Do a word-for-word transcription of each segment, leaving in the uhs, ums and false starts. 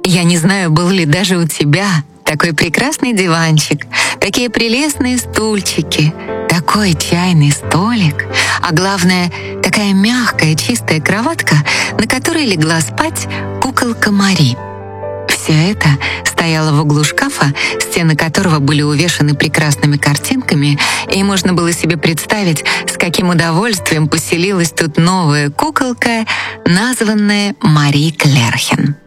Я не знаю, был ли даже у тебя такой прекрасный диванчик, такие прелестные стульчики, такой чайный столик, а главное, такая мягкая, чистая кроватка, на которой легла спать куколка Мари. Все это стояло в углу шкафа, стены которого были увешаны прекрасными картинками, и можно было себе представить, с каким удовольствием поселилась тут новая куколка, названная Мари Клерхен.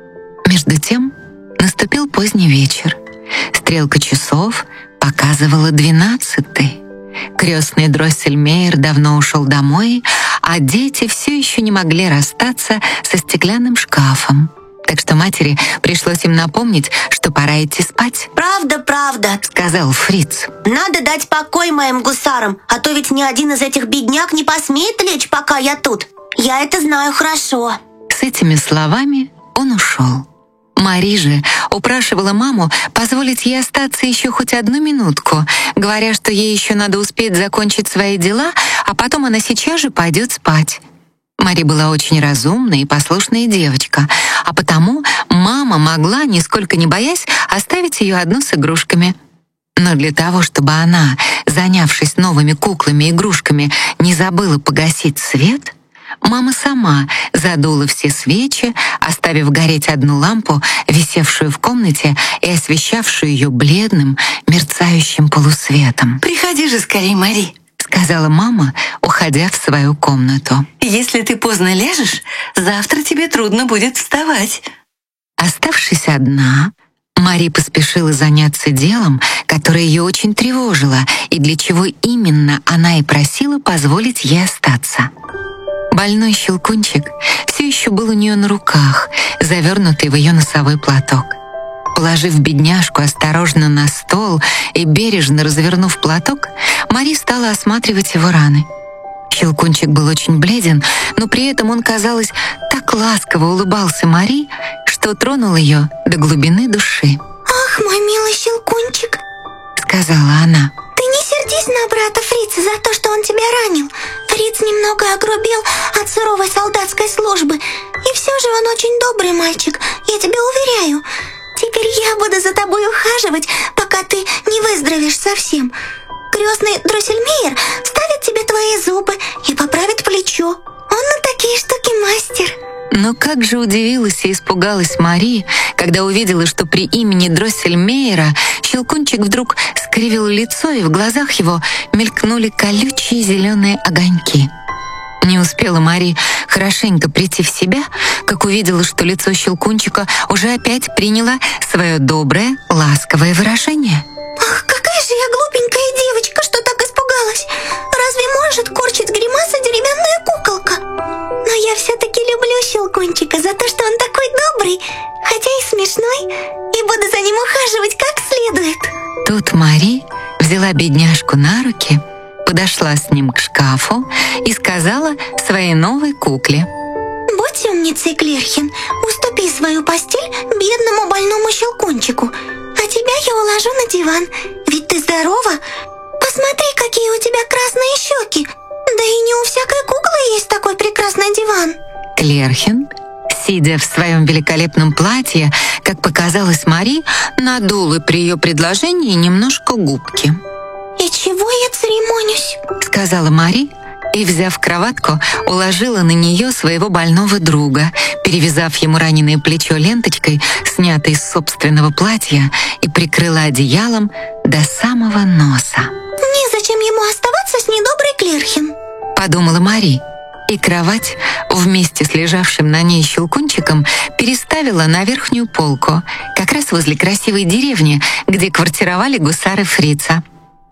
Между тем наступил поздний вечер. Стрелка часов показывала двенадцатый. Крестный Дроссельмейер давно ушел домой, а дети все еще не могли расстаться со стеклянным шкафом. Так что матери пришлось им напомнить, что пора идти спать. «Правда, правда», — сказал Фриц. «Надо дать покой моим гусарам, а то ведь ни один из этих бедняк не посмеет лечь, пока я тут. Я это знаю хорошо». С этими словами он ушел. Мари же упрашивала маму позволить ей остаться еще хоть одну минутку, говоря, что ей еще надо успеть закончить свои дела, а потом она сейчас же пойдет спать. Мари была очень разумная и послушная девочка, а потому мама могла, нисколько не боясь, оставить ее одну с игрушками. Но для того, чтобы она, занявшись новыми куклами и игрушками, не забыла погасить свет, мама сама задула все свечи, оставив гореть одну лампу, висевшую в комнате и освещавшую ее бледным, мерцающим полусветом. «Приходи же скорее, Мари», — сказала мама, уходя в свою комнату. «Если ты поздно ляжешь, завтра тебе трудно будет вставать». Оставшись одна, Мари поспешила заняться делом, которое ее очень тревожило, и для чего именно она и просила позволить ей остаться. Больной Щелкунчик все еще был у нее на руках, завернутый в ее носовой платок. Положив бедняжку осторожно на стол и бережно развернув платок, Мари стала осматривать его раны. Щелкунчик был очень бледен, но при этом он, казалось, так ласково улыбался Мари, что тронул ее до глубины души. «Ах, мой милый Щелкунчик», — сказала она. «ты не сердись на брата Фрица за то, что он тебя ранил. Фриц немного огрубел от суровой солдатской службы, и все же он очень добрый мальчик, я тебя уверяю. Теперь я буду за тобой ухаживать, пока ты не выздоровеешь совсем. Крестный Дроссельмейер ставит тебе твои зубы и поправит плечо. Он на такие штуки мастер». Но как же удивилась и испугалась Мари, когда увидела, что при имени Дроссельмейера Щелкунчик вдруг скривил лицо, и в глазах его мелькнули колючие зеленые огоньки. Не успела Мари хорошенько прийти в себя, как увидела, что лицо Щелкунчика уже опять приняло свое доброе, ласковое выражение. «Ах, какая же я глупенькая девочка, что так испугалась! Разве может корчить гримасы деревянная куколка? Но я все-таки люблю Щелкунчика за то, что он такой добрый, хотя и смешной, и буду за ним ухаживать как следует». Тут Мари взяла бедняжку на руки, подошла с ним к шкафу и сказала своей новой кукле: «Будь умницей, Клерхен, уступи свою постель бедному больному Щелкунчику, а тебя я уложу на диван, ведь ты здорова. Посмотри, какие у тебя красные щеки, да и не у всякой куклы есть такой прекрасный диван». Клерхен, сидя в своем великолепном платье, как показалось Мари, надула при ее предложении немножко губки. «И чего я церемонюсь?» — сказала Мари, и, взяв кроватку, уложила на нее своего больного друга, перевязав ему раненое плечо ленточкой, снятой с собственного платья, и прикрыла одеялом до самого носа. «Незачем ему оставаться с недоброй Клерхен», — подумала Мари, и кровать вместе с лежавшим на ней Щелкунчиком переставила на верхнюю полку, как раз возле красивой деревни, где квартировали гусары Фрица.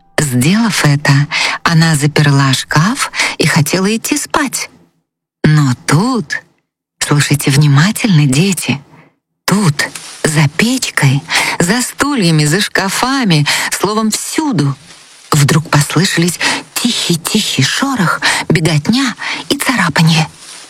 Сделав это, она заперла шкаф и хотела идти спать. Но тут, слушайте внимательно, дети, тут, за печкой, за стульями, за шкафами, словом, всюду, вдруг послышались тихий-тихий шорох, беготня и царапанье.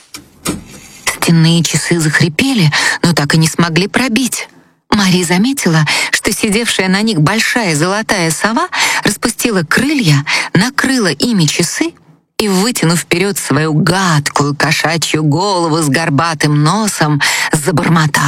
Стенные часы захрипели, но так и не смогли пробить. Мари заметила, что сидевшая на них большая золотая сова распустила крылья, накрыла ими часы и, вытянув вперед свою гадкую кошачью голову с горбатым носом, забормотала.